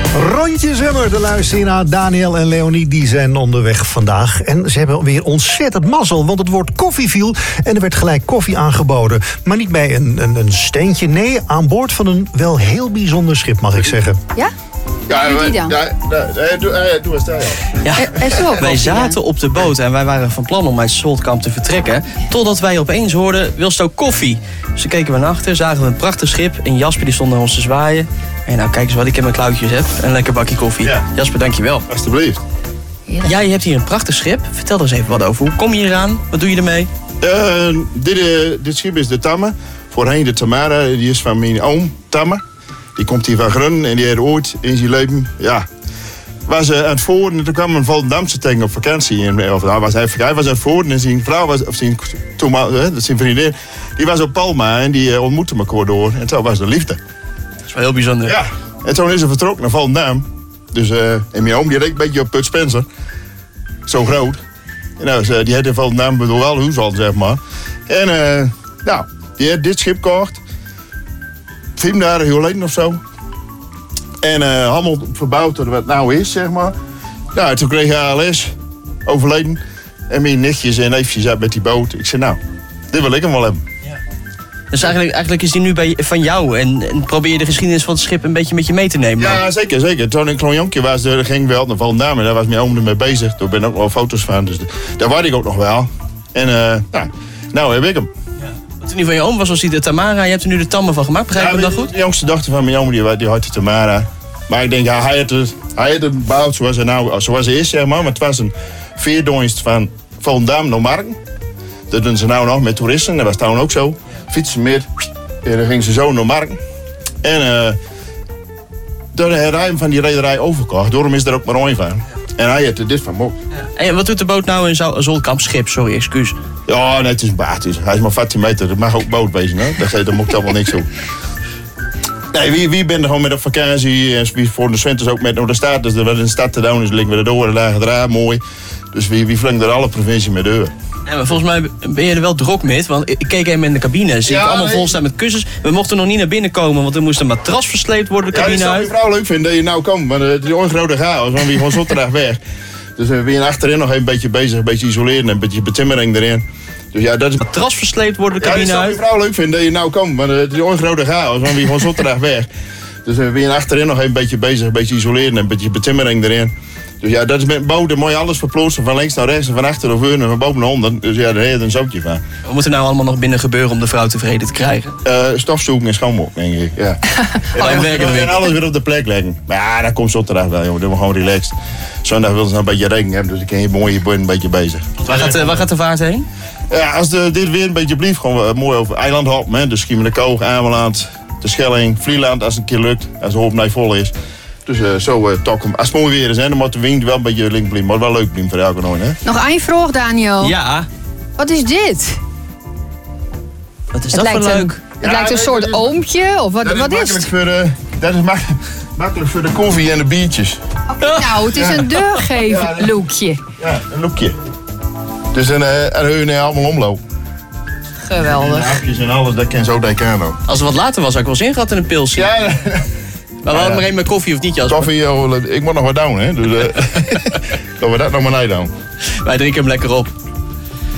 Rondje Zwemmer, de luisteraar Daniel en Leonie, die zijn onderweg vandaag. En ze hebben weer ontzettend mazzel, want het woord koffie viel en er werd gelijk koffie aangeboden. Maar niet bij een steentje, nee, aan boord van een wel heel bijzonder schip, mag ik zeggen. Ja? Ja, doe eens daar. Ja, wij zaten op de boot en wij waren van plan om uit Soltkamp te vertrekken. Totdat wij opeens hoorden, wil je ook koffie? Dus toen keken we naar achter, zagen we een prachtig schip. En Jasper die stond naar ons te zwaaien. En nou, kijk eens wat ik in mijn klauwtjes heb. Een lekker bakje koffie. Ja. Jasper, dankjewel. Alsjeblieft. Ja, je hebt hier een prachtig schip. Vertel er eens even wat over. Hoe kom je hier aan? Wat doe je ermee? Dit schip is de Tamme. Voorheen de Tamara, die is van mijn oom Tamme. Die komt hier van Grunnen en die heeft ooit in zijn leven, was aan het voeren. En toen kwam een Volendamse tegen op vakantie. Hij was aan het voeren en zijn vrouw was, of zijn vriendin, die was op Palma en die ontmoette elkaar door. En toen was de liefde. Dat is wel heel bijzonder. Ja, en toen is ze vertrokken naar Volendam. Dus, en mijn oom die reed een beetje op Put Spencer. Zo groot. En nou, die had in Volendam wel huis al, zeg maar. En die had dit schip gekocht. 5 jaar geleden of zo. En allemaal verbouwd tot wat het nou is, zeg maar. Nou, toen kreeg hij ALS, overleden. En mijn nichtjes en neefjes zaten met die boot. Ik zei, nou, dit wil ik hem wel hebben. Ja. Dus eigenlijk is die nu van jou. En probeer je de geschiedenis van het schip een beetje met je mee te nemen. Ja, zeker. Toen ik een klein jonkje was, ging ik wel naar Volendam. En daar was mijn oom ermee bezig. Daar ben ik ook wel foto's van. Dus daar was ik ook nog wel. En nou heb ik hem. Wat nu van je oom was die de Tamara. Je hebt er nu de Tamme van gemaakt. Begrijp ik dat goed? De jongste dochter van mijn oom die had de Tamara. Maar ik denk, hij had het gebouwd zoals hij is, zeg maar. Maar het was een veerdienst van Volendam naar Marken. Dat doen ze nou nog met toeristen. Dat was toen ook zo. Fietsen meer. En dan gingen ze zo naar Marken. En toen had hij hem van die rederij overgekocht. Daarom is er ook maar één van. En hij had dit van me. Ja. En wat doet de boot nou in Zolkamp schip? Sorry, excuus. Ja, nee, het is een baat. Hij is maar 14 meter. Dat mag ook boot wezen, hè? Dat moet allemaal niks doen. Nee, wie bent er gewoon met op vakantie? En wie voor de Swinters ook met naar de stad. Dus er werd in de stad te doen, dus liggen we erdoor. En lagen er aan, mooi. Dus wie vliegt er alle provincie mee door. Ja, maar volgens mij ben je er wel druk met. Want ik keek even in de cabine. Zie ik allemaal vol staan met kussens. We mochten nog niet naar binnen komen, want er moest een matras versleept worden de cabine uit. Ja, dat zou je vrouw leuk vinden dat je nou komt. Maar het is een grote chaos, want we gewoon zondag weg. Dus we zijn achterin nog een beetje bezig, een beetje isoleren en een beetje betimmering erin. Dus ja, dat is... matras versleept worden de cabine uit. Ja, dat zou je vrouw leuk vinden dat je nou komt. Maar het is een grote chaos, want we gewoon zondag weg. Dus we zijn achterin nog een beetje bezig, een beetje isoleren en een beetje betimmering erin. Dus ja, dat is met boten mooi alles verploetsen. Van links naar rechts en van achter naar voren en van boven naar onder. Dus ja, daar heb je een zootje van. Wat moet er nou allemaal nog binnen gebeuren om de vrouw tevreden te krijgen? Stofzoeken en schoonmaken, denk ik. Ja. En alles weer op de plek leggen. Maar ja, dat komt zondag wel, jongen. Dat we gewoon relaxed. Zondag wil ze nog een beetje regen hebben, dus ik kan je mooi een beetje bezig. Waar gaat de vaart heen? Ja, als dit weer een beetje blijft, gewoon mooi over eiland hoppen. Dus Schiermonnikoog, Ameland, de Schelling, Vlieland als het een keer lukt. Als de hoop vol is. Dus toch, als het mooi weer is, hè, dan moet de wind wel een beetje link blijven. Maar wel leuk blijven voor elke nooit, hè? Nog één vraag, Daniel. Ja. Wat is dit? Wat is dat voor leuk? Het lijkt een soort oompje, of wat is het? Dat is makkelijk voor de koffie en de biertjes. Nou, het is een deurgeeflookje. Ja, een lookje. Dus een heun allemaal omloop. Geweldig. En hapjes en alles, dat kan zo denken. Als het wat later was, had ik wel zin gehad in een pilsje. Ja. Maar we hadden maar één met koffie of niet, Jasper? Koffie, ik moet nog wat doen, hè. Dus laten we dat nog maar niet doen. Wij drinken hem lekker op.